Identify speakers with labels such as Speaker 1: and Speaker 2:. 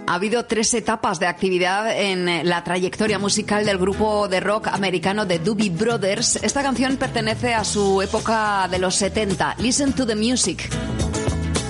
Speaker 1: Ha habido 3 etapas de actividad en la trayectoria musical del grupo de rock americano The Doobie Brothers. Esta canción pertenece a su época de los 70. Listen to the music.